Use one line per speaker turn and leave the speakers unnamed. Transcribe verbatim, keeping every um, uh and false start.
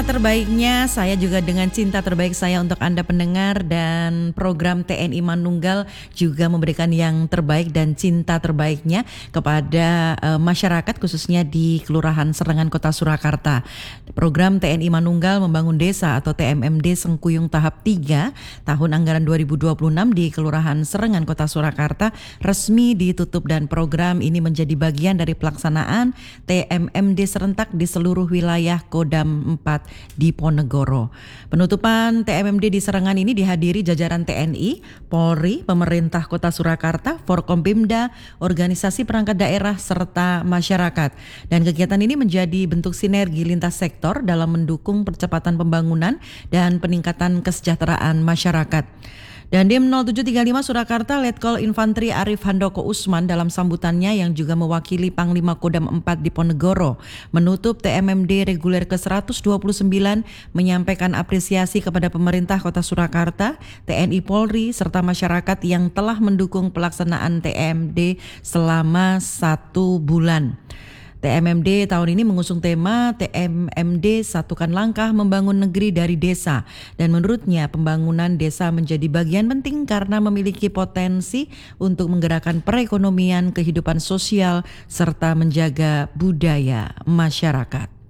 cinta terbaiknya, saya juga dengan cinta terbaik saya untuk Anda pendengar, dan program T N I Manunggal juga memberikan yang terbaik dan cinta terbaiknya kepada uh, masyarakat khususnya di Kelurahan Serengan Kota Surakarta. Program T N I Manunggal Membangun Desa atau T M M D Sengkuyung tahap tiga tahun anggaran dua ribu dua puluh enam di Kelurahan Serengan Kota Surakarta resmi ditutup, dan program ini menjadi bagian dari pelaksanaan T M M D serentak di seluruh wilayah Kodam empat di Ponegoro. Penutupan T M M D di Serengan ini dihadiri jajaran T N I, Polri, pemerintah Kota Surakarta, Forkompimda, organisasi perangkat daerah serta masyarakat. Dan kegiatan ini menjadi bentuk sinergi lintas sektor dalam mendukung percepatan pembangunan dan peningkatan kesejahteraan masyarakat. Dan Dim nol tujuh tiga lima Surakarta, Letkol Infantri Arif Handoko Usman dalam sambutannya yang juga mewakili Panglima Kodam empat di Ponegoro menutup T M M D reguler ke seratus dua puluh sembilan menyampaikan apresiasi kepada pemerintah Kota Surakarta, T N I Polri serta masyarakat yang telah mendukung pelaksanaan T M D selama satu bulan. T M M D tahun ini mengusung tema T M M D Satukan Langkah Membangun Negeri dari Desa, dan menurutnya pembangunan desa menjadi bagian penting karena memiliki potensi untuk menggerakkan perekonomian, kehidupan sosial serta menjaga budaya masyarakat.